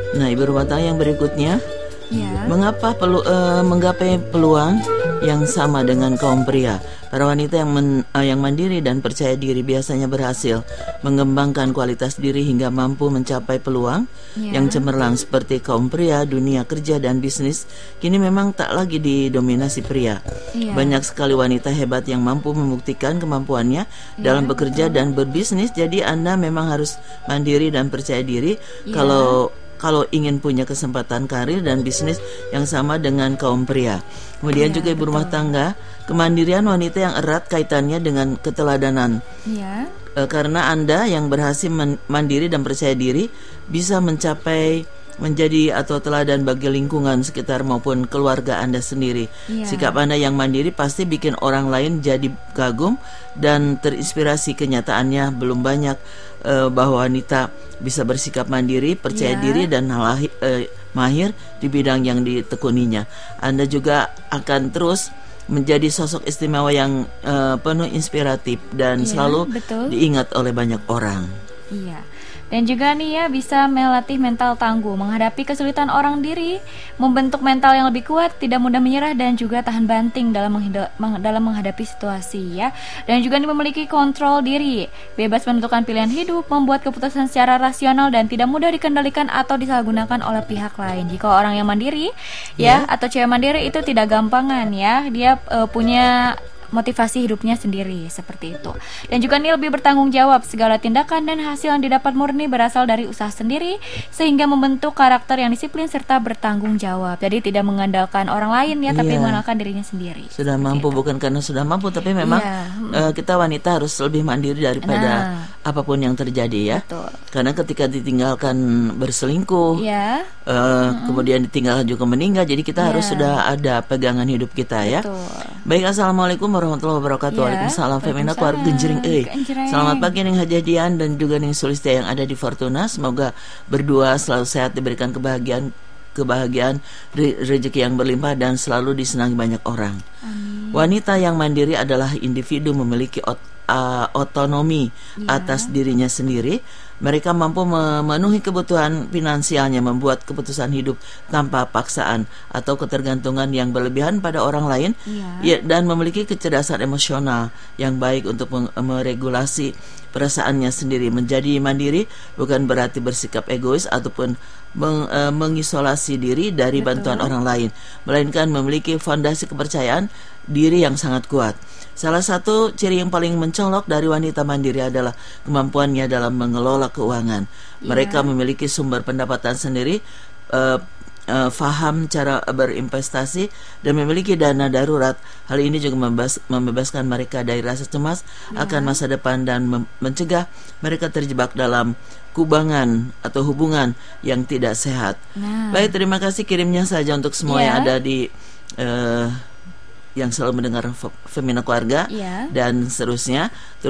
Nah, ibu rumah tangga yang berikutnya, mengapa menggapai peluang yang sama dengan kaum pria? Para wanita yang mandiri dan percaya diri biasanya berhasil mengembangkan kualitas diri hingga mampu mencapai peluang yang cemerlang. Seperti kaum pria, dunia kerja dan bisnis kini memang tak lagi didominasi pria. Banyak sekali wanita hebat yang mampu membuktikan kemampuannya dalam bekerja dan berbisnis. Jadi Anda memang harus mandiri dan percaya diri kalau ingin punya kesempatan karir dan bisnis yang sama dengan kaum pria. Kemudian juga ibu rumah tangga, kemandirian wanita yang erat kaitannya dengan keteladanan. Karena Anda yang berhasil mandiri dan percaya diri bisa menjadi atau teladan bagi lingkungan sekitar maupun keluarga Anda sendiri. Sikap Anda yang mandiri pasti bikin orang lain jadi kagum dan terinspirasi. Kenyataannya belum banyak bahwa wanita bisa bersikap mandiri, percaya diri dan mahir di bidang yang ditekuninya. Anda juga akan terus menjadi sosok istimewa yang penuh inspiratif dan selalu diingat oleh banyak orang. Dan juga nih ya, bisa melatih mental tangguh, menghadapi kesulitan orang diri, membentuk mental yang lebih kuat, tidak mudah menyerah dan juga tahan banting dalam menghadapi situasi ya. Dan juga nih memiliki kontrol diri, bebas menentukan pilihan hidup, membuat keputusan secara rasional dan tidak mudah dikendalikan atau disalahgunakan oleh pihak lain. Jika orang yang mandiri atau cewek mandiri itu tidak gampangan ya, dia punya motivasi hidupnya sendiri seperti itu. Dan juga nih lebih bertanggung jawab, segala tindakan dan hasil yang didapat murni berasal dari usaha sendiri, sehingga membentuk karakter yang disiplin serta bertanggung jawab. Jadi tidak mengandalkan orang lain ya, tapi mengandalkan dirinya sendiri. Sudah mampu bukan karena sudah mampu, tapi memang kita wanita harus lebih mandiri daripada apapun yang terjadi ya. Karena ketika ditinggalkan berselingkuh, kemudian ditinggalkan juga meninggal, jadi kita harus sudah ada pegangan hidup kita ya. Baik, assalamualaikum warahmatullahi wabarakatuh. Waalaikumsalam. Femina keluarga genjering Selamat pagi ning Hajadian dan juga ning Sulistia yang ada di Fortuna. Semoga berdua selalu sehat, diberikan kebahagiaan, rezeki yang berlimpah dan selalu disenangi banyak orang. Amin. Wanita yang mandiri adalah individu memiliki otonomi atas dirinya sendiri. Mereka mampu memenuhi kebutuhan finansialnya, membuat keputusan hidup tanpa paksaan atau ketergantungan yang berlebihan pada orang lain, dan memiliki kecerdasan emosional yang baik untuk meregulasi perasaannya sendiri. Menjadi mandiri bukan berarti bersikap egois ataupun mengisolasi diri dari bantuan orang lain, melainkan memiliki fondasi kepercayaan diri yang sangat kuat. Salah satu ciri yang paling mencolok dari wanita mandiri adalah kemampuannya dalam mengelola keuangan. Mereka memiliki sumber pendapatan sendiri, faham cara berinvestasi dan memiliki dana darurat. Hal ini juga membebaskan mereka dari rasa cemas akan masa depan dan mencegah mereka terjebak dalam kubangan atau hubungan yang tidak sehat. Baik, terima kasih, kirimnya saja untuk semua yang ada di yang selalu mendengar Femina Keluarga dan seterusnya.